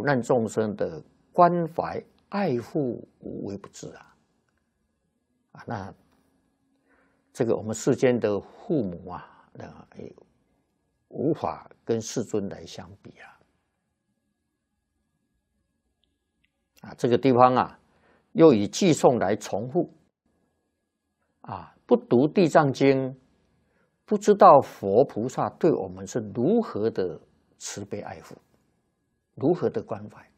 难众生的关怀爱护无微不至那这个我们世间的父母无法跟世尊来相比这个地方又以偈颂来重复不读地藏经，不知道佛菩萨对我们是如何的慈悲爱护，如何的关怀。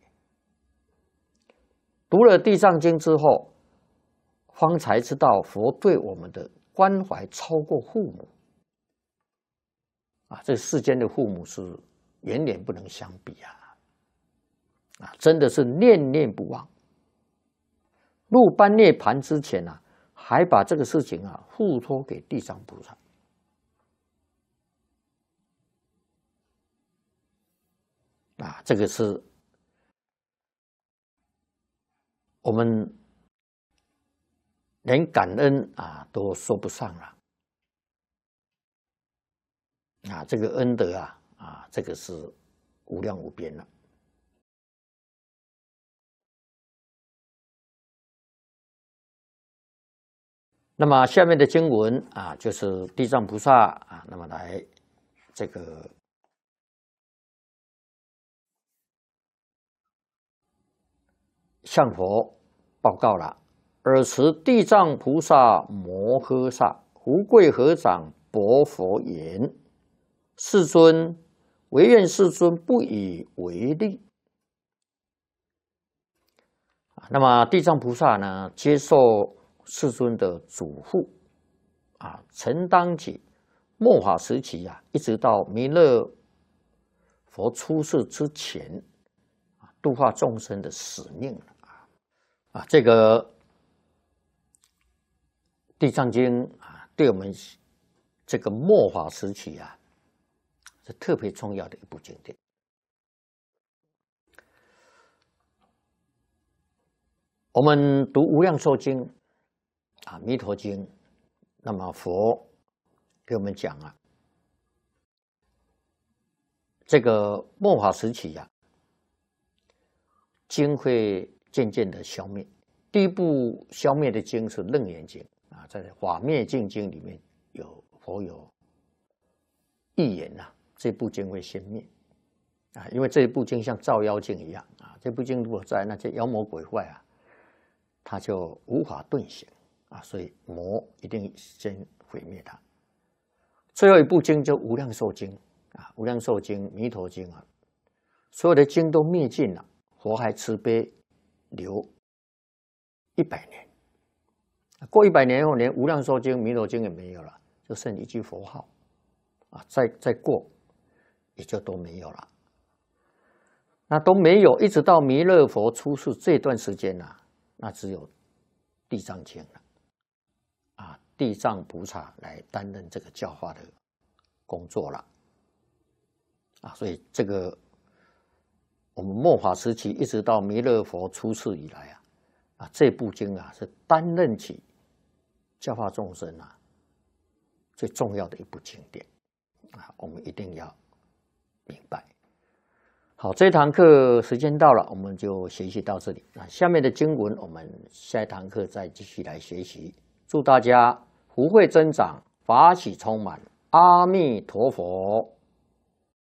读了地藏经之后，方才知道佛对我们的关怀超过父母这世间的父母是远远不能相比真的是念念不忘。入般涅盘之前还把这个事情付托给地藏菩萨这个是我们连感恩都说不上了这个恩德这个是无量无边了。那么下面的经文就是地藏菩萨那么来这个向佛报告了。尔时地藏菩萨摩诃萨福贵合掌薄佛言：世尊，唯愿世尊不以为利。那么地藏菩萨呢，接受世尊的嘱咐承担起末法时期一直到弥勒佛出世之前度化众生的使命这个地藏经对我们这个末法时期是特别重要的一部经典。我们读无量寿经弥陀经，那么佛给我们讲这个末法时期经会渐渐的消灭。第一部消灭的经是《楞严经》在《法灭尽经》里面佛有预言这部经会先灭因为这部经像照妖镜一样这部经如果在，那些妖魔鬼怪他就无法遁形所以魔一定先毁灭它。最后一部经就《无量寿经》无量寿经》《弥陀经》所有的经都灭尽了，佛还慈悲留100年。过100年后，连《无量寿经》《弥陀经》也没有了，就剩一句佛号再过也就都没有了。那都没有，一直到弥勒佛出世这段时间那只有地藏经了地藏菩萨来担任这个教化的工作了所以这个我们末法时期一直到弥勒佛出世以来这部经是担任起教化众生最重要的一部经典我们一定要明白。好，这堂课时间到了，我们就学习到这里。下面的经文我们下一堂课再继续来学习。祝大家福慧增长，法喜充满。阿弥陀佛。